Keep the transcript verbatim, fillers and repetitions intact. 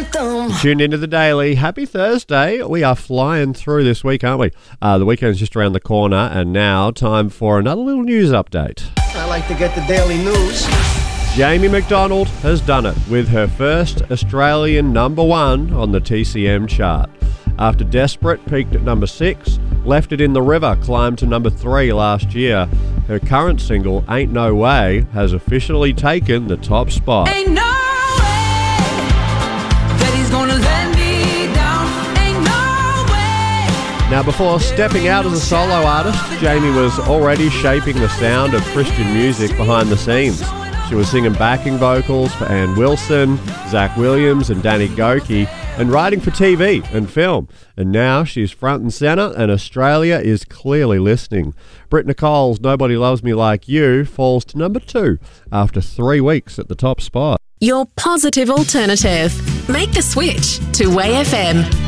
anthem. Tuned into the Daily. Happy Thursday. We are flying through this week, aren't we? Uh, the weekend's just around the corner, and now time for another little news update. I like to get the daily news. Jamie McDonald has done it with her first Australian number one on the T C M chart. After Desperate peaked at number six, Left It in the River climbed to number three last year. Her current single, Ain't No Way, has officially taken the top spot. Ain't no way that he's gonna let me down. Ain't no way. Now, before stepping out as a solo artist, Jamie was already shaping the sound of Christian music behind the scenes. She was singing backing vocals for Ann Wilson, Zach Williams and Danny Goki, and writing for T V and film. And now she's front and centre, and Australia is clearly listening. Britt Nicole's Nobody Loves Me Like You falls to number two after three weeks at the top spot. Your positive alternative. Make the switch to W A Y F M.